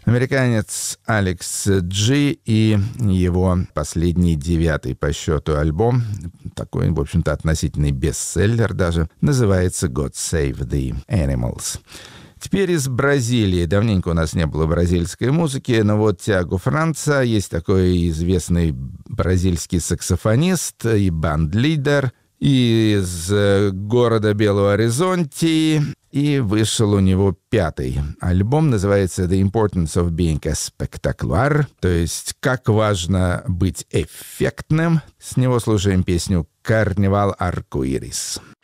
Американец Алекс Джи и его последний 9-й по счету альбом, такой, в общем-то, относительный бестселлер даже, называется «God Save the Animals». Теперь из Бразилии. Давненько у нас не было бразильской музыки, но вот Тиаго Франца, есть такой известный бразильский саксофонист и банд-лидер из города Белого Оризонти, и вышел у него 5-й альбом, называется «The Importance of Being a Spectacular», то есть «Как важно быть эффектным». С него слушаем песню «Карнивал Аркуирис».